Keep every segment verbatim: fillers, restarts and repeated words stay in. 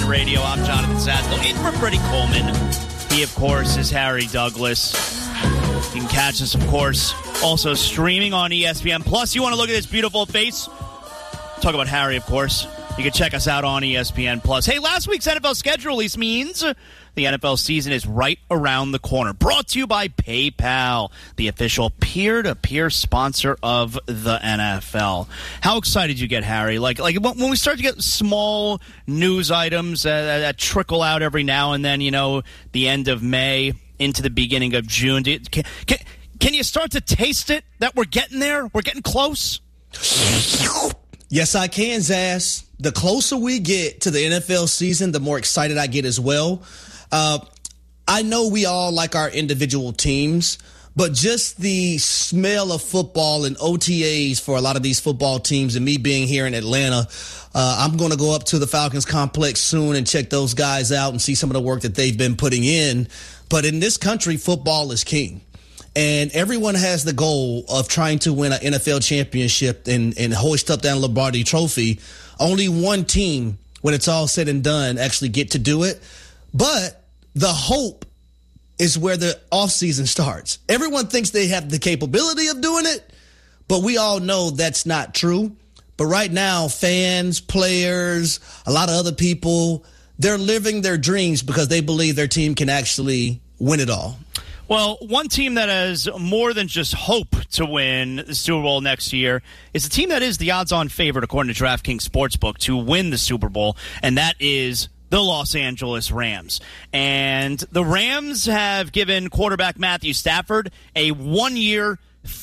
Radio. I'm Jonathan Zaslow, in for Freddie Coleman. He, of course, is Harry Douglas. You can catch us, of course, also streaming on E S P N Plus. You want to look at his beautiful face? Talk about Harry, of course. You can check us out on E S P N Plus. Hey, last week's N F L schedule release means the N F L season is right around the corner. Brought to you by PayPal, the official peer-to-peer sponsor of the N F L. How excited did you get, Harry? Like, like when we start to get small news items uh, that trickle out every now and then, you know, the end of May into the beginning of June. Do you, can, can, can you start to taste it, that we're getting there? We're getting close? Yes, I can, Zaz. The closer we get to the N F L season, the more excited I get as well. Uh, I know we all like our individual teams, but just the smell of football and O T As for a lot of these football teams, and me being here in Atlanta, uh, I'm going to go up to the Falcons complex soon and check those guys out and see some of the work that they've been putting in. But in this country, football is king. And everyone has the goal of trying to win an N F L championship and, and hoist up that Lombardi trophy. Only one team, when it's all said and done, actually get to do it. But the hope is where the offseason starts. Everyone thinks they have the capability of doing it, but we all know that's not true. But right now, fans, players, a lot of other people, they're living their dreams because they believe their team can actually win it all. Well, one team that has more than just hope to win the Super Bowl next year is a team that is the odds-on favorite, according to DraftKings Sportsbook, to win the Super Bowl, and that is the Los Angeles Rams. And the Rams have given quarterback Matthew Stafford a one-year,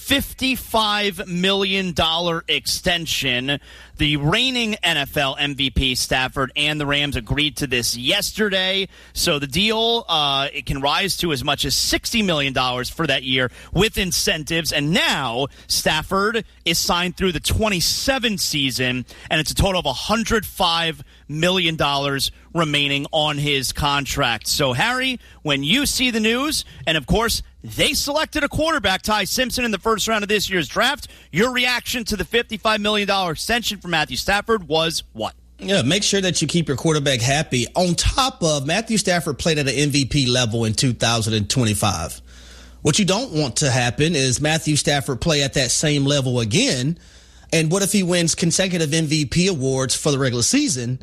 fifty-five million dollars extension. The reigning N F L M V P Stafford and the Rams agreed to this yesterday. So the deal, uh, it can rise to as much as sixty million dollars for that year with incentives. And now Stafford is signed through the twenty-seven season, and it's a total of one hundred five million dollars remaining on his contract. So, Harry, when you see the news, and of course, they selected a quarterback, Ty Simpson, in the first round of this year's draft, your reaction to the fifty-five million dollars extension for Matthew Stafford was what? Yeah, make sure that you keep your quarterback happy. On top of, Matthew Stafford played at an M V P level in two thousand twenty-five. What you don't want to happen is Matthew Stafford play at that same level again. And what if he wins consecutive M V P awards for the regular season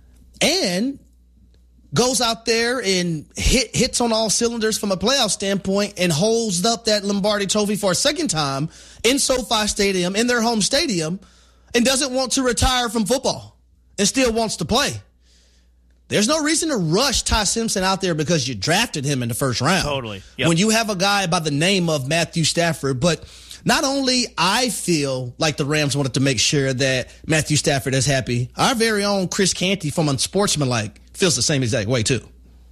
and goes out there and hit, hits on all cylinders from a playoff standpoint and holds up that Lombardi trophy for a second time in SoFi Stadium, in their home stadium, and doesn't want to retire from football and still wants to play? There's no reason to rush Ty Simpson out there because you drafted him in the first round. Totally. Yep. When you have a guy by the name of Matthew Stafford. But not only I feel like the Rams wanted to make sure that Matthew Stafford is happy, our very own Chris Canty from Unsportsmanlike feels the same exact way too.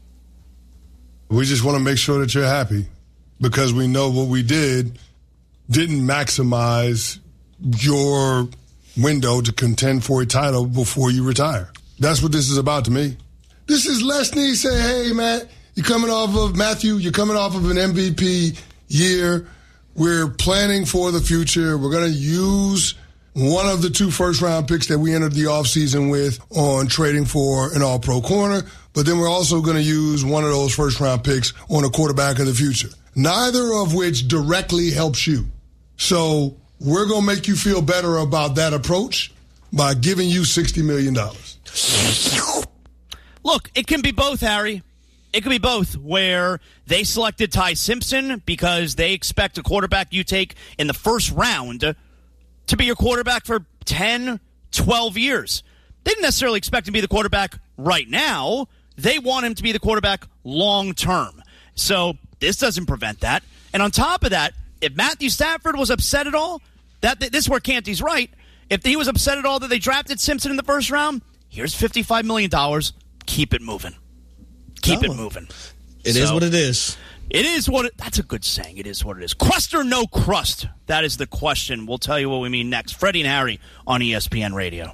We just want to make sure that you're happy because we know what we did didn't maximize your window to contend for a title before you retire. That's what this is about to me. This is Lesney saying, hey, man, you're coming off of, Matthew, you're coming off of an M V P year. We're planning for the future. We're going to use one of the two first-round picks that we entered the offseason with on trading for an all-pro corner, but then we're also going to use one of those first-round picks on a quarterback of the future, neither of which directly helps you. So we're going to make you feel better about that approach by giving you sixty million dollars. Look, it can be both, Harry. It could be both, where they selected Ty Simpson because they expect a quarterback you take in the first round to be your quarterback for ten, twelve years. They didn't necessarily expect him to be the quarterback right now. They want him to be the quarterback long term. So this doesn't prevent that. And on top of that, if Matthew Stafford was upset at all, that this is where Canty's right. If he was upset at all that they drafted Simpson in the first round, here's fifty-five million dollars. Keep it moving. Keep oh, it moving. It so, is what it is. It is what it, that's a good saying. It is what it is. Crust or no crust? That is the question. We'll tell you what we mean next. Freddie and Harry on E S P N Radio.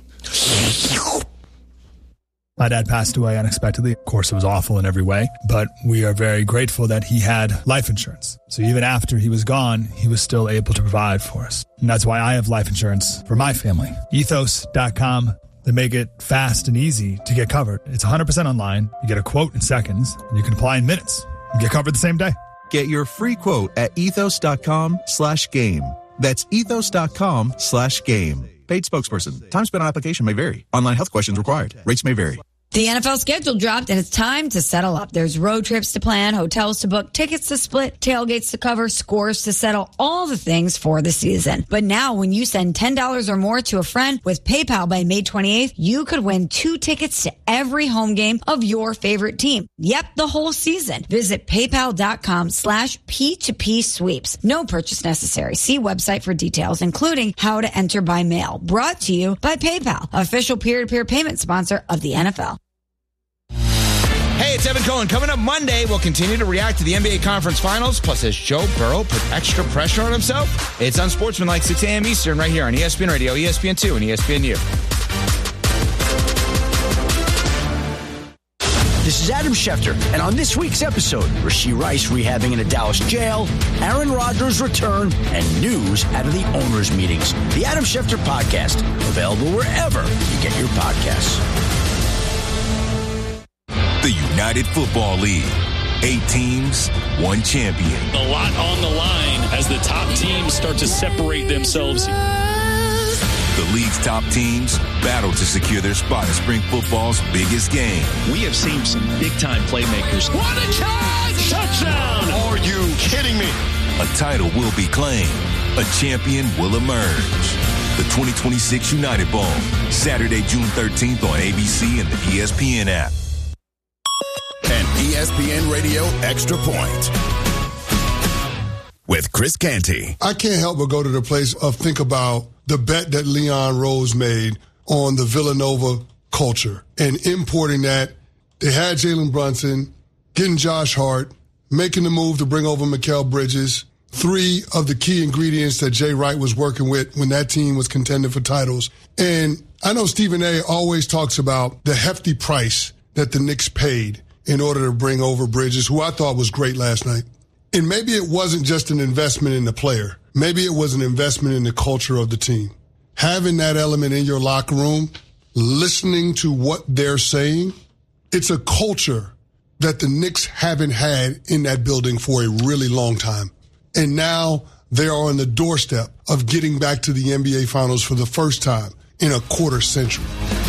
My dad passed away unexpectedly. Of course, it was awful in every way, but we are very grateful that he had life insurance. So even after he was gone, he was still able to provide for us. And that's why I have life insurance for my family. Ethos dot com. that make it fast and easy to get covered. It's one hundred percent online. You get a quote in seconds, and you can apply in minutes. You get covered the same day. Get your free quote at ethos.com slash game. That's ethos.com slash game. Paid spokesperson. Time spent on application may vary. Online health questions required. Rates may vary. The N F L schedule dropped, and it's time to settle up. There's road trips to plan, hotels to book, tickets to split, tailgates to cover, scores to settle, all the things for the season. But now, when you send ten dollars or more to a friend with PayPal by May twenty-eighth, you could win two tickets to every home game of your favorite team. Yep, the whole season. Visit paypal.com slash P2P sweeps. No purchase necessary. See website for details, including how to enter by mail. Brought to you by PayPal, official peer-to-peer payment sponsor of the N F L. Hey, it's Evan Cohen. Coming up Monday, we'll continue to react to the N B A Conference Finals. Plus, has Joe Burrow put extra pressure on himself? It's Unsportsmanlike, six a.m. Eastern, right here on E S P N Radio, E S P N two, and E S P N U. This is Adam Schefter, and on this week's episode, Rashee Rice rehabbing in a Dallas jail, Aaron Rodgers' return, and news out of the owners' meetings. The Adam Schefter Podcast, available wherever you get your podcasts. The United Football League. Eight teams, one champion. A lot on the line as the top teams start to separate themselves. The league's top teams battle to secure their spot in spring football's biggest game. We have seen some big-time playmakers. What a catch! Touchdown! Are you kidding me? A title will be claimed. A champion will emerge. The twenty twenty-six United Bowl, Saturday, June thirteenth on A B C and the E S P N app. An E S P N Radio Extra Point with Chris Canty. I can't help but go to the place of think about the bet that Leon Rose made on the Villanova culture and importing that. They had Jalen Brunson, getting Josh Hart, making the move to bring over Mikal Bridges, three of the key ingredients that Jay Wright was working with when that team was contending for titles. And I know Stephen A. always talks about the hefty price that the Knicks paid in order to bring over Bridges, who I thought was great last night. And maybe it wasn't just an investment in the player. Maybe it was an investment in the culture of the team. Having that element in your locker room, listening to what they're saying, it's a culture that the Knicks haven't had in that building for a really long time. And now they are on the doorstep of getting back to the N B A Finals for the first time in a quarter century.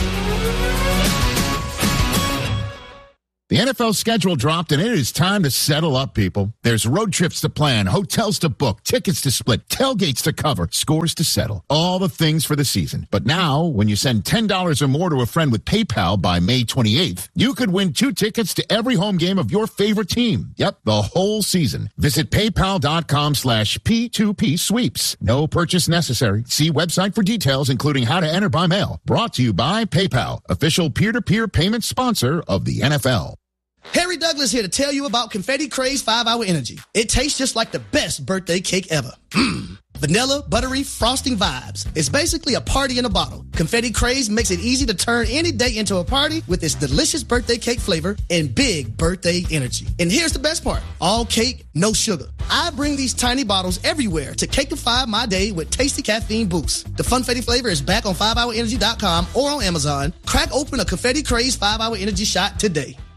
The N F L schedule dropped, and it is time to settle up, people. There's road trips to plan, hotels to book, tickets to split, tailgates to cover, scores to settle. All the things for the season. But now, when you send ten dollars or more to a friend with PayPal by May twenty-eighth, you could win two tickets to every home game of your favorite team. Yep, the whole season. Visit paypal.com slash P2P sweeps. No purchase necessary. See website for details, including how to enter by mail. Brought to you by PayPal, official peer-to-peer payment sponsor of the N F L. Harry Douglas here to tell you about Confetti Craze five hour Energy. It tastes just like the best birthday cake ever. Vanilla, buttery, frosting vibes. It's basically a party in a bottle. Confetti Craze makes it easy to turn any day into a party with its delicious birthday cake flavor and big birthday energy. And here's the best part. All cake, no sugar. I bring these tiny bottles everywhere to cakeify my day with tasty caffeine boosts. The Funfetti flavor is back on five hour energy dot com or on Amazon. Crack open a Confetti Craze five hour Energy shot today.